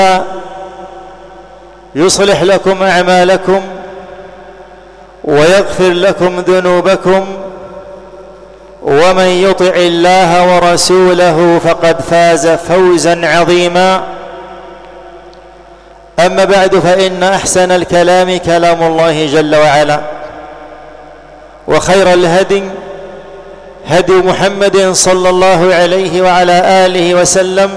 يصلح لكم أعمالكم ويغفر لكم ذنوبكم، ومن يطع الله ورسوله فقد فاز فوزا عظيما. أما بعد، فإن أحسن الكلام كلام الله جل وعلا، وخير الهدي هدي محمد صلى الله عليه وعلى آله وسلم،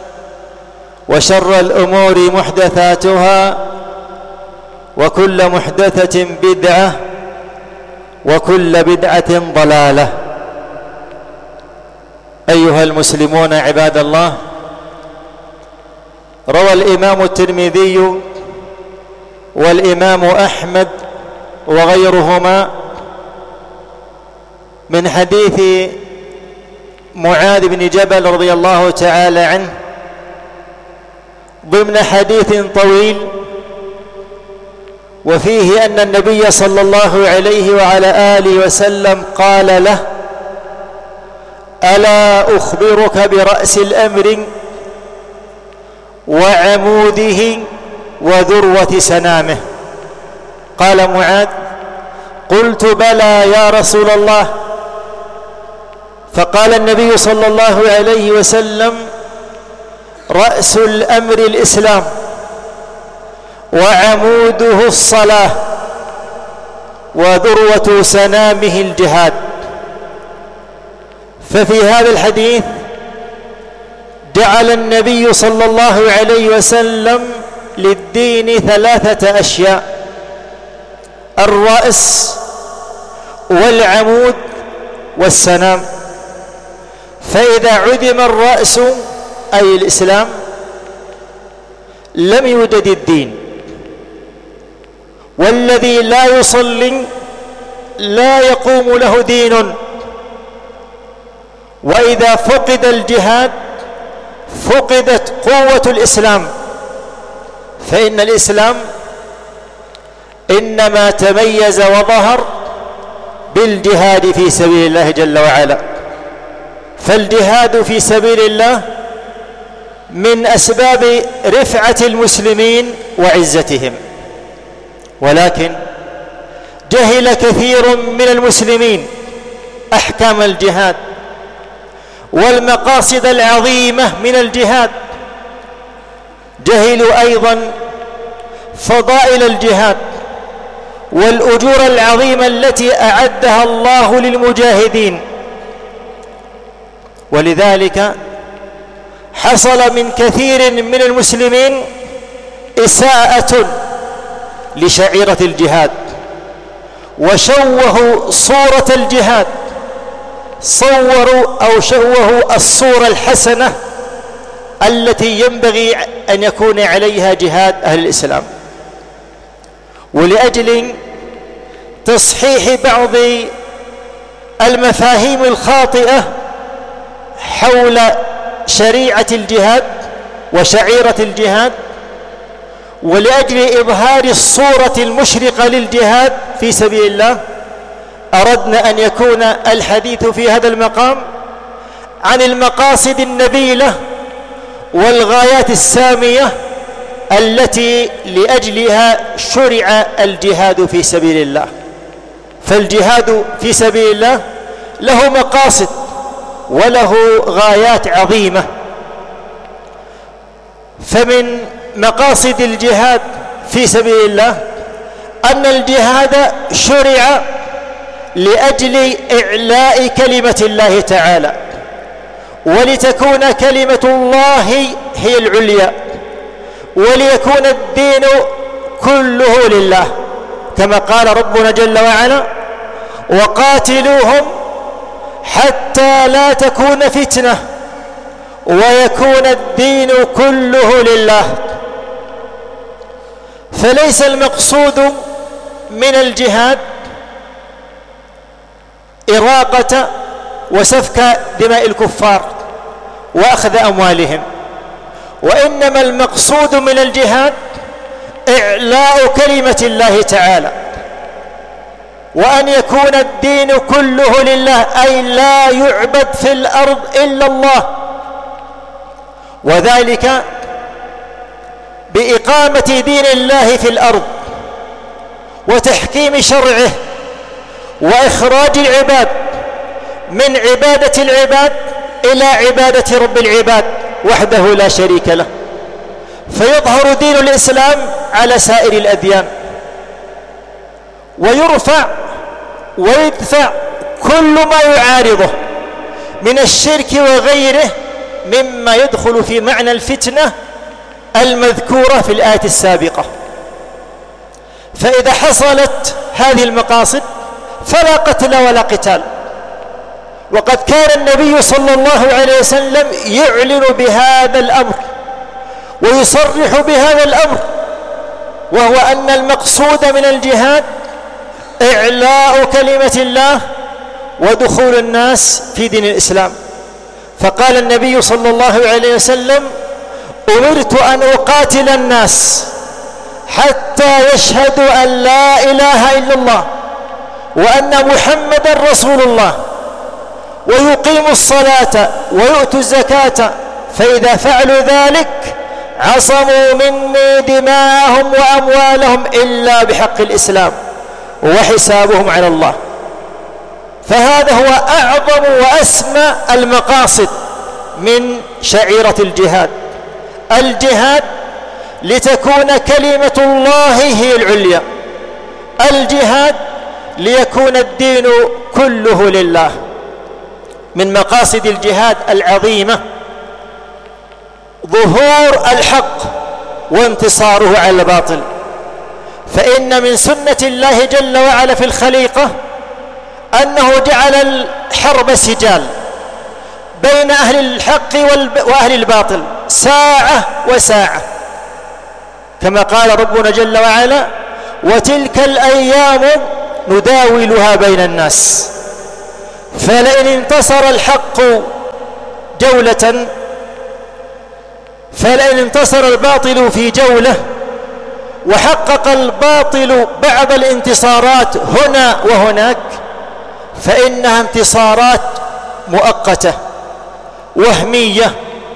وشر الأمور محدثاتها، وكل محدثة بدعة، وكل بدعة ضلالة. أيها المسلمون عباد الله، روى الإمام الترمذي والإمام أحمد وغيرهما من حديث معاذ بن جبل رضي الله تعالى عنه ضمن حديث طويل، وفيه أن النبي صلى الله عليه وعلى آله وسلم قال له: ألا أخبرك برأس الأمر وعموده وذروة سنامه؟ قال معاذ: قلت بلى يا رسول الله. فقال النبي صلى الله عليه وسلم: رأس الأمر الإسلام، وعموده الصلاة، وذروة سنامه الجهاد. ففي هذا الحديث جعل النبي صلى الله عليه وسلم للدين 3 أشياء: الرأس والعمود والسنام. فإذا عدم الرأس أي الإسلام لم يوجد الدين، والذي لا يصلي لا يقوم له دين. وإذا فقد الجهاد فقدت قوة الإسلام، فإن الإسلام إنما تميز وظهر بالجهاد في سبيل الله جل وعلا. فالجهاد في سبيل الله من أسباب رفعة المسلمين وعزتهم، ولكن جهل كثير من المسلمين أحكام الجهاد والمقاصد العظيمة من الجهاد. جهلوا أيضا فضائل الجهاد والأجور العظيمة التي أعدها الله للمجاهدين. ولذلك حصل من كثير من المسلمين إساءة لشعيرة الجهاد، وشوهوا صورة الجهاد، صوروا أو شوهوا الصورة الحسنة التي ينبغي أن يكون عليها جهاد أهل الإسلام. ولأجل تصحيح بعض المفاهيم الخاطئة حول شريعة الجهاد وشعيرة الجهاد، ولأجل إظهار الصورة المشرقة للجهاد في سبيل الله، أردنا أن يكون الحديث في هذا المقام عن المقاصد النبيلة والغايات السامية التي لأجلها شرع الجهاد في سبيل الله. فالجهاد في سبيل الله له مقاصد وله غايات عظيمة. فمن مقاصد الجهاد في سبيل الله أن الجهاد شرع لأجل إعلاء كلمة الله تعالى، ولتكون كلمة الله هي العليا، وليكون الدين كله لله، كما قال ربنا جل وعلا: وقاتلوهم حتى لا تكون فتنة ويكون الدين كله لله. فليس المقصود من الجهاد إراقة وسفك دماء الكفار وأخذ أموالهم، وإنما المقصود من الجهاد إعلاء كلمة الله تعالى، وأن يكون الدين كله لله، أي لا يعبد في الأرض إلا الله. وذلك بإقامة دين الله في الأرض وتحكيم شرعه وإخراج العباد من عبادة العباد إلى عبادة رب العباد وحده لا شريك له، فيظهر دين الإسلام على سائر الأديان، ويرفع ويدفع كل ما يعارضه من الشرك وغيره مما يدخل في معنى الفتنة المذكورة في الآية السابقة. فإذا حصلت هذه المقاصد فلا قتل ولا قتال. وقد كان النبي صلى الله عليه وسلم يعلن بهذا الأمر ويصرح بهذا الأمر، وهو أن المقصود من الجهاد إعلاء كلمة الله ودخول الناس في دين الإسلام. فقال النبي صلى الله عليه وسلم: أمرت أن أقاتل الناس حتى يشهدوا أن لا إله إلا الله وأن محمدا رسول الله ويقيموا الصلاة ويؤتوا الزكاة، فإذا فعلوا ذلك عصموا مني دماءهم وأموالهم إلا بحق الإسلام وحسابهم على الله. فهذا هو أعظم وأسمى المقاصد من شعيرة الجهاد. الجهاد لتكون كلمة الله هي العليا، الجهاد ليكون الدين كله لله. من مقاصد الجهاد العظيمة ظهور الحق وانتصاره على الباطل، فإن من سنة الله جل وعلا في الخليقة أنه جعل الحرب سجال بين أهل الحق وأهل الباطل، ساعة وساعة، كما قال ربنا جل وعلا: وتلك الأيام نداولها بين الناس. فلئن انتصر الحق جولة، فلئن انتصر الباطل في جولة وحقق الباطل بعض الانتصارات هنا وهناك، فإنها انتصارات مؤقتة وهمية،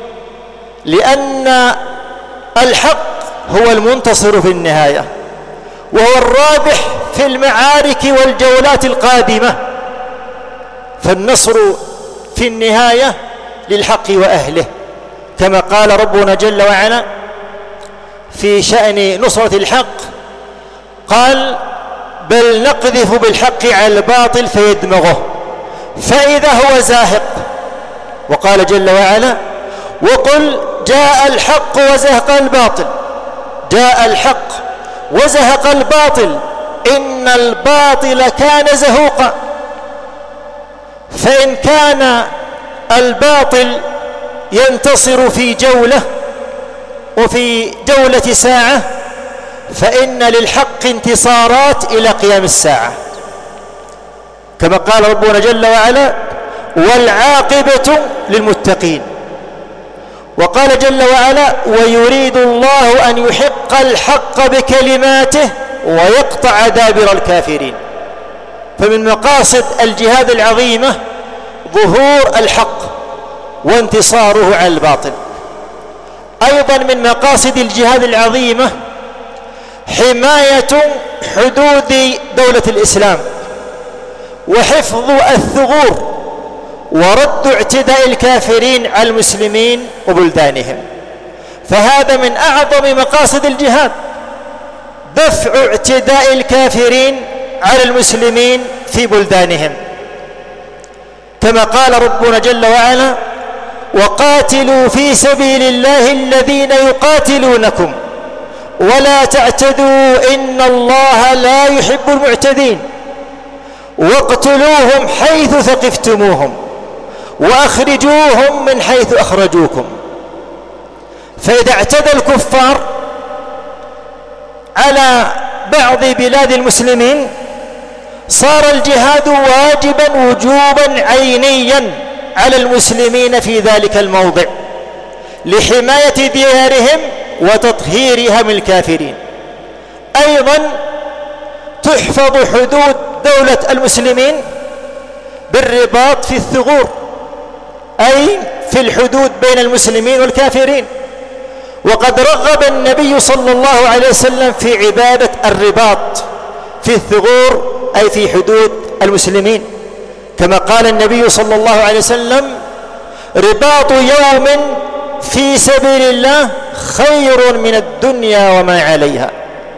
لأن الحق هو المنتصر في النهاية وهو الرابح في المعارك والجولات القادمة. فالنصر في النهاية للحق وأهله، كما قال ربنا جل وعلا في شأن نصرة الحق، قال: بل نقذف بالحق على الباطل فيدمغه فإذا هو زاهق. وقال جل وعلا: وقل جاء الحق وزهق الباطل، جاء الحق وزهق الباطل إن الباطل كان زهوقا. فإن كان الباطل ينتصر في جولة وفي جولة ساعة، فإن للحق انتصارات إلى قيام الساعة، كما قال ربنا جل وعلا: والعاقبة للمتقين. وقال جل وعلا: ويريد الله أن يحق الحق بكلماته ويقطع دابر الكافرين. فمن مقاصد الجهاد العظيمة ظهور الحق وانتصاره على الباطل. أيضا من مقاصد الجهاد العظيمة حماية حدود دولة الإسلام وحفظ الثغور ورد اعتداء الكافرين على المسلمين وبلدانهم. فهذا من أعظم مقاصد الجهاد، دفع اعتداء الكافرين على المسلمين في بلدانهم، كما قال ربنا جل وعلا: وقاتلوا في سبيل الله الذين يقاتلونكم ولا تعتدوا إن الله لا يحب المعتدين واقتلوهم حيث ثقفتموهم وأخرجوهم من حيث أخرجوكم. فإذا اعتدى الكفار على بعض بلاد المسلمين صار الجهاد واجبا وجوبا عينيا على المسلمين في ذلك الموضع لحماية ديارهم وتطهيرها من الكافرين. أيضا تحفظ حدود دولة المسلمين بالرباط في الثغور، أي في الحدود بين المسلمين والكافرين، وقد رغب النبي صلى الله عليه وسلم في عبادة الرباط في الثغور، أي في حدود المسلمين، كما قال النبي صلى الله عليه وسلم: رباط يوم في سبيل الله خير من الدنيا وما عليها.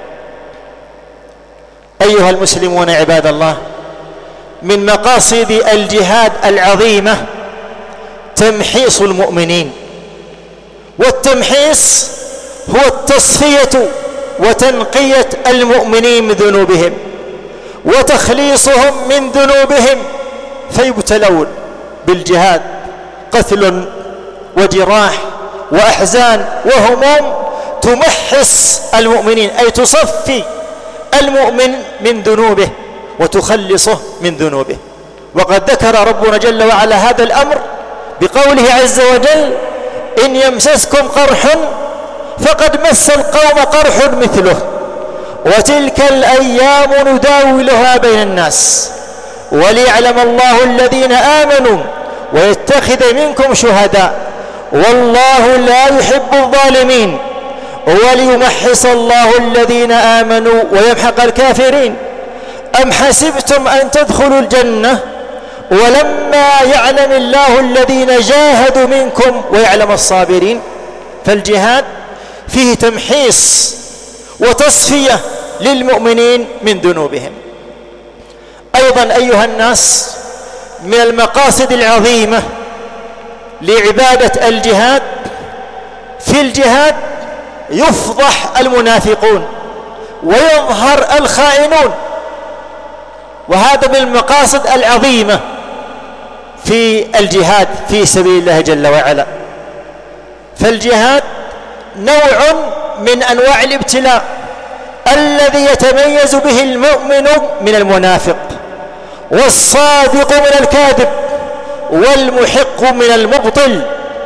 أيها المسلمون عباد الله، من مقاصد الجهاد العظيمة تمحيص المؤمنين، والتمحيص هو التصفية وتنقية المؤمنين من ذنوبهم وتخليصهم من ذنوبهم، فيبتلون بالجهاد قتل وجراح وأحزان وهموم تمحص المؤمنين، أي تصفي المؤمن من ذنوبه وتخلصه من ذنوبه. وقد ذكر ربنا جل وعلا هذا الأمر بقوله عز وجل: إن يمسسكم قرح فقد مس القوم قرح مثله وتلك الأيام نداولها بين الناس وليعلم الله الذين آمنوا ويتخذ منكم شهداء والله لا يحب الظالمين وليمحص الله الذين آمنوا ويمحق الكافرين. أم حسبتم أن تدخلوا الجنة ولما يعلم الله الذين جاهدوا منكم ويعلم الصابرين؟ فالجهاد فيه تمحيص وتصفية للمؤمنين من ذنوبهم. أيضا أيها الناس، من المقاصد العظيمة لعبادة الجهاد، في الجهاد يفضح المنافقون ويظهر الخائنون، وهذا من المقاصد العظيمة في الجهاد في سبيل الله جل وعلا. فالجهاد نوع من أنواع الابتلاء الذي يتميز به المؤمن من المنافق، والصادق من الكاذب، والمحق من المبطل.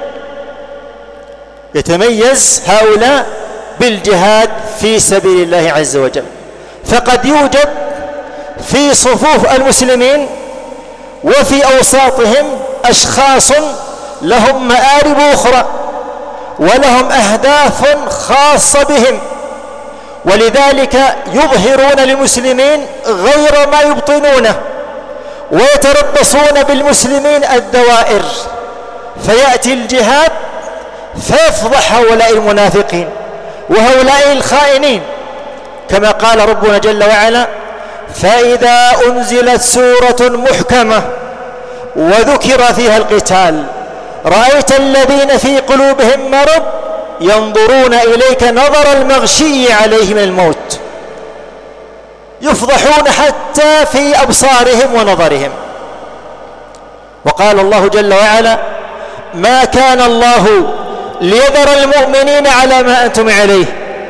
يتميز هؤلاء بالجهاد في سبيل الله عز وجل. فقد يوجد في صفوف المسلمين وفي أوساطهم أشخاص لهم مآرب أخرى ولهم أهداف خاصة بهم، ولذلك يظهرون للمسلمين غير ما يبطنونه ويتربصون بالمسلمين الدوائر، فيأتي الجهاد فيفضح هؤلاء المنافقين وهؤلاء الخائنين، كما قال ربنا جل وعلا: فإذا أنزلت سورة محكمة وذكر فيها القتال رأيت الذين في قلوبهم مرض ينظرون إليك نظر المغشي عليه من الموت، يفضحون حتى في أبصارهم ونظرهم. وقال الله جل وعلا: ما كان الله ليذر المؤمنين على ما أنتم عليه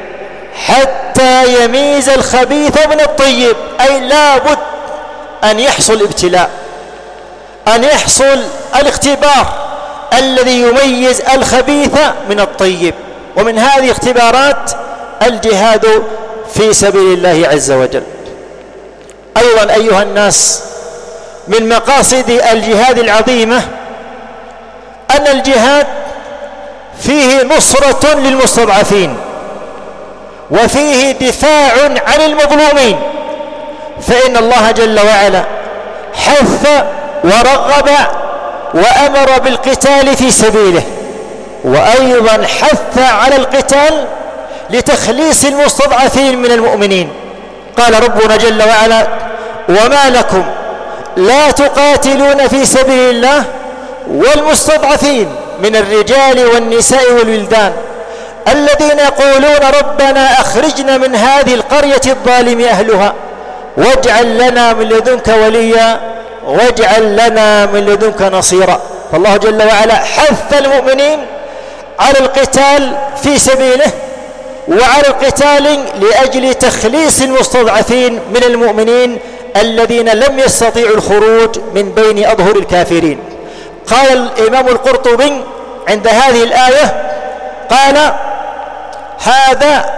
حتى يميز الخبيث من الطيب، أي لا بد أن يحصل ابتلاء، أن يحصل الاختبار الذي يميز الخبيث من الطيب، ومن هذه الاختبارات الجهاد في سبيل الله عز وجل. أيضا أيها الناس، من مقاصد الجهاد العظيمة أن الجهاد فيه نصرة للمستضعفين وفيه دفاع عن المظلومين، فإن الله جل وعلا حث ورغب وأمر بالقتال في سبيله، وأيضا حث على القتال لتخليص المستضعفين من المؤمنين. قال ربنا جل وعلا: وما لكم لا تقاتلون في سبيل الله والمستضعفين من الرجال والنساء والولدان الذين يقولون ربنا أخرجنا من هذه القرية الظالم أهلها واجعل لنا من لدنك وليا واجعل لنا من لدنك نصيرا. فالله جل وعلا حث المؤمنين على القتال في سبيله وعلى القتال لأجل تخليص المستضعفين من المؤمنين الذين لم يستطيعوا الخروج من بين أظهر الكافرين. قال الإمام القرطبي عند هذه الآية، قال: هذا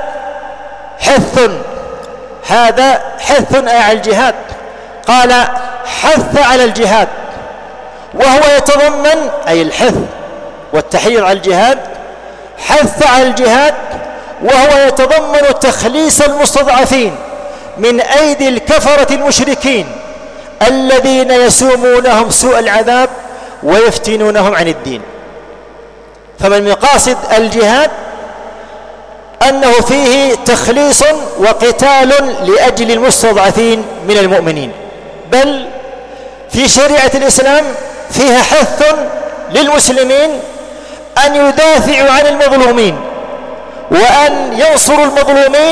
حث على الجهاد. قال: حث على الجهاد، وهو يتضمن أي الحث والتحريض على الجهاد حث على الجهاد، وهو يتضمن تخليص المستضعفين من أيدي الكفرة المشركين الذين يسومونهم سوء العذاب ويفتنونهم عن الدين. فمن مقاصد الجهاد أنه فيه تخليص وقتال لأجل المستضعفين من المؤمنين، بل في شريعة الإسلام فيها حث للمسلمين أن يدافعوا عن المظلومين وأن ينصروا المظلومين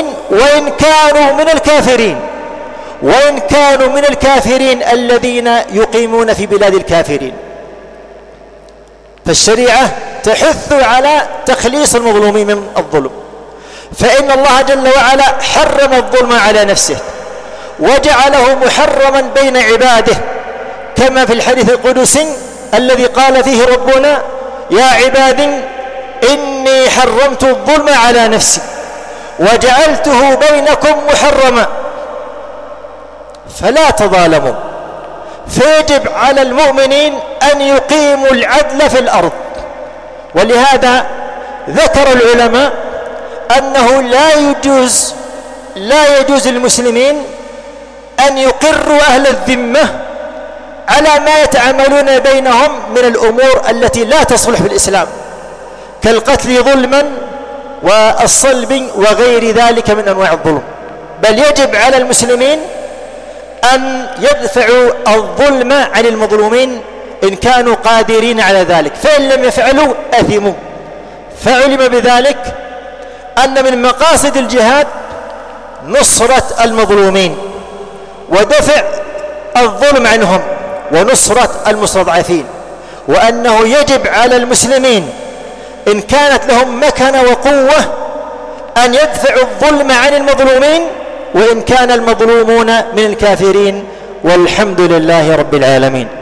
وإن كانوا من الكافرين الذين يقيمون في بلاد الكافرين. فالشريعة تحث على تخليص المظلومين من الظلم، فإن الله جل وعلا حرم الظلم على نفسه وجعله محرما بين عباده، كما في الحديث القدسي الذي قال فيه ربنا: يا عبادي إني حرمت الظلم على نفسي وجعلته بينكم محرما فلا تظالموا. فيجب على المؤمنين أن يقيموا العدل في الأرض. ولهذا ذكر العلماء أنه لا يجوز للمسلمين أن يقروا أهل الذمة على ما يتعاملون بينهم من الأمور التي لا تصلح في الإسلام، كالقتل ظلما والصلب وغير ذلك من أنواع الظلم، بل يجب على المسلمين أن يدفعوا الظلم عن المظلومين إن كانوا قادرين على ذلك، فإن لم يفعلوا أثموا. فعلم بذلك أن من مقاصد الجهاد نصرة المظلومين ودفع الظلم عنهم ونصرة المستضعفين، وأنه يجب على المسلمين إن كانت لهم مكنة وقوة أن يدفعوا الظلم عن المظلومين وإن كان المظلومون من الكافرين. والحمد لله رب العالمين.